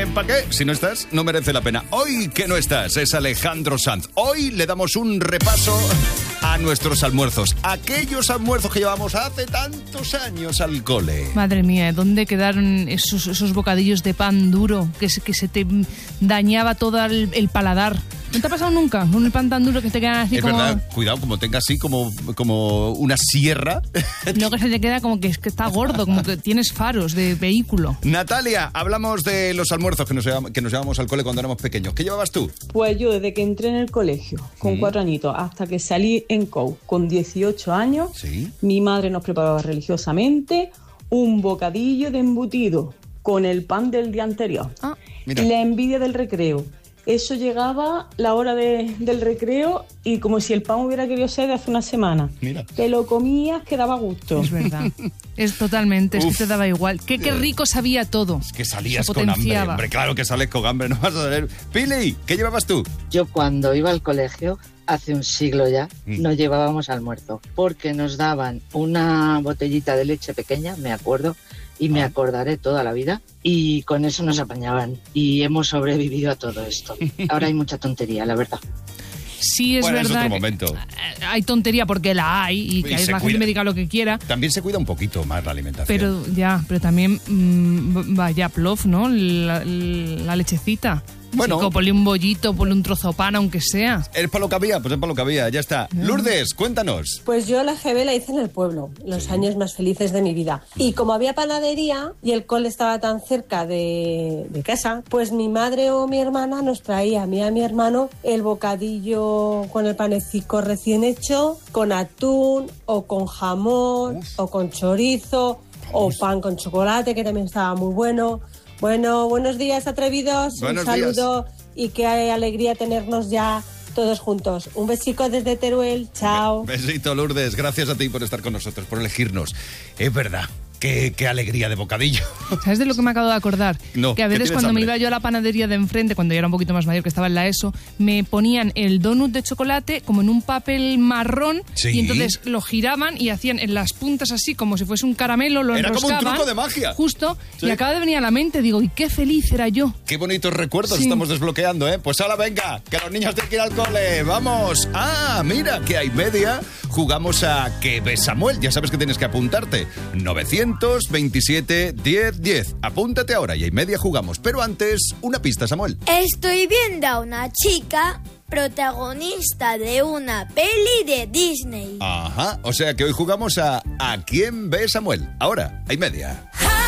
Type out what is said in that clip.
¿para qué? Si no estás, no merece la pena. Hoy que no estás es Alejandro Sanz. Hoy le damos un repaso a nuestros almuerzos. Aquellos almuerzos que llevamos hace tantos años al cole. Madre mía, ¿dónde quedaron esos bocadillos de pan duro que se te dañaba todo el paladar? ¿No te ha pasado nunca? Un pan tan duro que te queda así como... Es verdad, cuidado, como tenga así como una sierra. No, que se te queda como que está gordo, como que tienes faros de vehículo. Natalia, hablamos de los almuerzos que nos llevábamos al cole cuando éramos pequeños. ¿Qué llevabas tú? Pues yo desde que entré en el colegio, con 4 añitos, hasta que salí en COU, con 18 años, ¿Sí? Mi madre nos preparaba religiosamente un bocadillo de embutido con el pan del día anterior. Mira. La envidia del recreo. Eso llegaba la hora del recreo y como si el pan hubiera querido ser de hace una semana. Mira. Te lo comías que daba gusto. Es verdad. Es totalmente, es que te daba igual. Qué rico sabía todo. Es que salías Se con hambre, potenciaba. hombre. Claro que sales con hambre, no vas a salir. Pili, ¿qué llevabas tú? Yo cuando iba al colegio, hace un siglo ya, no llevábamos almuerzo, porque nos daban una botellita de leche pequeña, me acuerdo, y me acordaré toda la vida, y con eso nos apañaban, y hemos sobrevivido a todo esto. Ahora hay mucha tontería, la verdad. Sí, es Bueno, verdad. es otro momento. Hay tontería porque la hay y que Y hay se más cuida. gente me diga lo que quiera. También se cuida un poquito más la alimentación. Pero también vaya plof, ¿no? La lechecita. Bueno. Chico, ponle un bollito, ponle un trozo de pan, aunque sea. ¿Es para lo que había? Pues es para lo que había, ya está. Lourdes, cuéntanos. Pues yo la GB la hice en el pueblo, los años más felices de mi vida. Y como había panadería y el cole estaba tan cerca de casa, pues mi madre o mi hermana nos traía a mí y a mi hermano el bocadillo con el panecico recién hecho, con atún o con jamón o con chorizo o pan con chocolate, que también estaba muy bueno. Bueno, buenos días, atrevidos. Buenos un saludo y qué alegría tenernos ya todos juntos. Un besico desde Teruel. Chao. Besito, Lourdes. Gracias a ti por estar con nosotros, por elegirnos. Es verdad. Qué alegría de bocadillo. ¿Sabes de lo que me acabo de acordar? No, que a que veces tienes cuando hambre. me iba yo a la panadería de enfrente, cuando yo era un poquito más mayor, que estaba en la ESO, me ponían el donut de chocolate como en un papel marrón. Sí. Y entonces lo giraban y hacían en las puntas así como si fuese un caramelo, lo Era como un enroscaban. truco de magia. Justo. Sí. Y acaba de venir a la mente, digo, y qué feliz era yo. Qué bonitos recuerdos Sí. estamos desbloqueando, ¿eh? Pues ahora venga, que los niños tienen que ir al cole. ¡Vamos! ¡Ah, mira, que hay media! Jugamos a ¿Qué ves, Samuel? Ya sabes que tienes que apuntarte. 927 10 10. Apúntate ahora y hay media jugamos. Pero antes, una pista, Samuel. Estoy viendo a una chica protagonista de una peli de Disney. Ajá, o sea que hoy jugamos a quién ve, Samuel? Ahora, hay media.